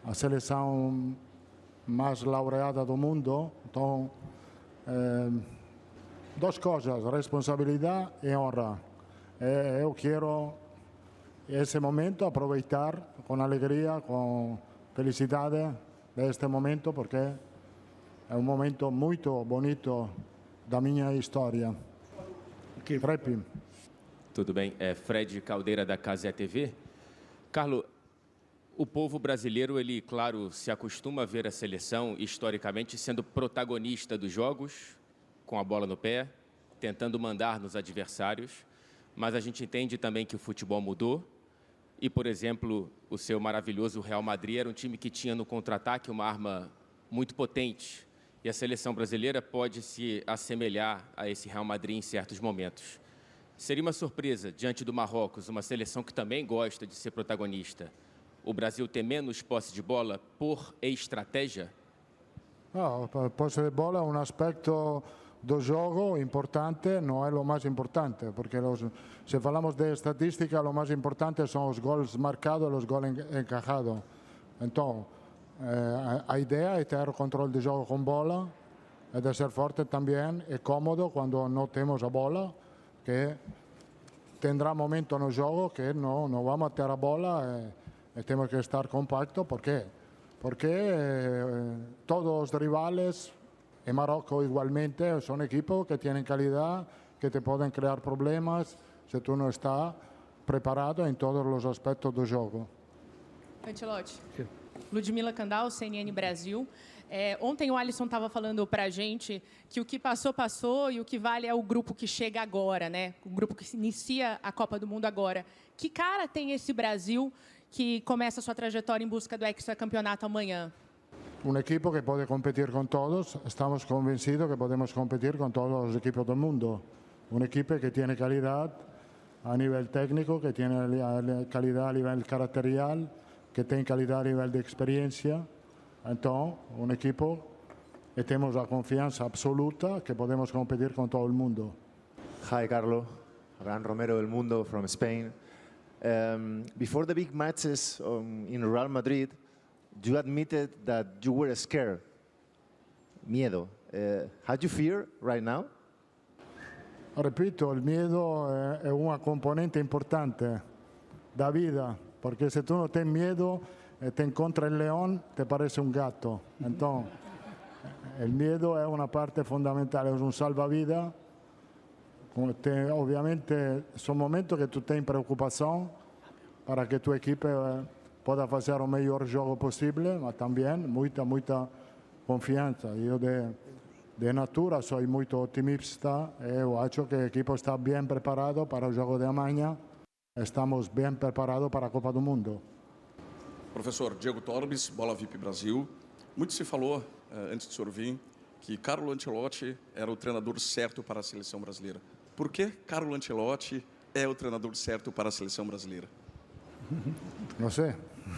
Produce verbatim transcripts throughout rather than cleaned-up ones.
a seleção mais laureada do mundo. Então, eh, duas coisas, responsabilidade e honra. Eh, eu quero esse momento aproveitar com alegria, com felicidade deste momento, porque é um momento muito bonito da minha história. Okay. Frepi. Tudo bem, é Fred Caldeira da Cazé T V. Carlo, o povo brasileiro, ele, claro, se acostuma a ver a seleção, historicamente, sendo protagonista dos jogos, com a bola no pé, tentando mandar nos adversários, mas a gente entende também que o futebol mudou e, por exemplo, o seu maravilhoso Real Madrid era um time que tinha no contra-ataque uma arma muito potente e a seleção brasileira pode se assemelhar a esse Real Madrid em certos momentos. Seria uma surpresa, diante do Marrocos, uma seleção que também gosta de ser protagonista, o Brasil ter menos posse de bola por estratégia? No, a posse de bola é um aspecto do jogo importante, não é o mais importante, porque los, se falamos de estatística, o mais importante são os gols marcados e os gols encajados. Então, eh, a ideia é ter o controle de jogo com bola, é de ser forte também, é cómodo quando não temos a bola, que tendrá momento no jogo que não, não vamos ter a bola e, e temos que estar compacto. ¿Por quê? Porque eh, todos os rivales, e Marocco igualmente, são equipos que têm qualidade, que te podem criar problemas se tu não está preparado em todos os aspectos do jogo. Ancelotti. Ludmila Kandal, C N N Brasil. É, ontem o Alisson estava falando para a gente que o que passou, passou e o que vale é o grupo que chega agora, né? O grupo que inicia a Copa do Mundo agora. Que cara tem esse Brasil que começa a sua trajetória em busca do hexacampeonato amanhã? Um equipo que pode competir com todos. Estamos convencidos que podemos competir com todos os equipos do mundo. Uma equipe que tem qualidade a nível técnico, que tem qualidade a nível caracterial, que tem qualidade a nível de experiência. Então, um equipo que temos a confiança absoluta que podemos competir com todo o mundo. Hi, Carlo. Abraham Romero del Mundo from Spain. Um, before the big matches um, in Real Madrid, you admitted that you were scared. Miedo. Uh, how do you fear right now? Repito, il miedo è una componente importante da vida, porque se tu non tens miedo e te incontra il león, te parece un gatto. Entonces, el miedo es una parte fundamental, es un salvavidas. Te, obviamente, son momentos que tú tienes preocupación para que tu equipo eh, pueda hacer el mejor juego posible, pero también mucha, mucha confianza. Yo de, de natura soy muy optimista e creo que el equipo está bien preparado para el juego de mañana. Estamos bien preparados para a Copa do Mundo. Professor Diego Torbes, Bola V I P Brasil. Muito se falou, eh, antes do senhor vir, que Carlo Ancelotti era o treinador certo para a seleção brasileira. Por que Carlo Ancelotti é o treinador certo para a seleção brasileira? Não sei.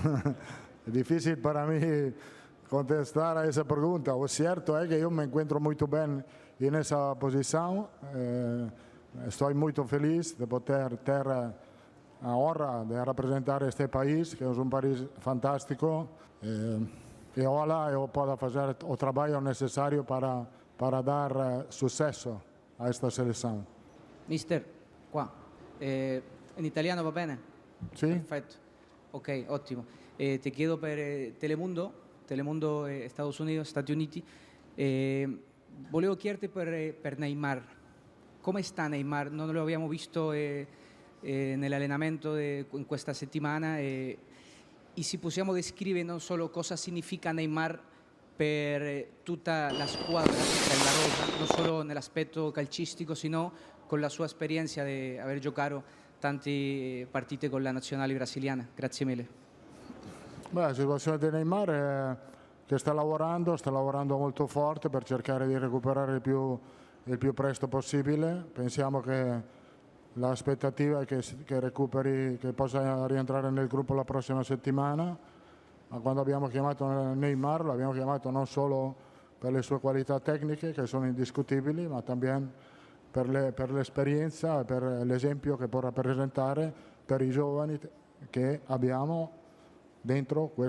É difícil para mim contestar a essa pergunta. O certo é que eu me encontro muito bem nessa posição. Eh, estou muito feliz de poder ter a honra de representar este país, que é um país fantástico. Eh, e ojalá eu possa fazer o trabalho necessário para, para dar uh, sucesso a esta seleção. Mister, qua. Eh, in italiano va bene? Sì. Perfetto. Ok, ottimo. Eh, ti chiedo per eh, Telemundo, Telemundo eh, Estados Unidos, Stati Uniti. Eh, volevo chiederti per, eh, per Neymar. Come sta Neymar? Non lo abbiamo visto eh, eh, nell'allenamento de, in questa settimana. Eh, y si possiamo describere non solo cosa significa Neymar per eh, tutta la squadra, per la rosa, non solo nell'aspetto calcistico, sino con la sua esperienza di aver giocato tante partite con la nazionale brasiliana. Grazie mille. Beh, la situazione di Neymar è che sta lavorando, sta lavorando molto forte per cercare di recuperare il più, il più presto possibile. Pensiamo che l'aspettativa è che, che recuperi, che possa rientrare nel gruppo la prossima settimana. Ma quando abbiamo chiamato Neymar, lo abbiamo chiamato non solo per le sue qualità tecniche, che sono indiscutibili, ma anche per, le, per l'esperienza e per l'esempio che può rappresentare per i giovani che abbiamo dentro questo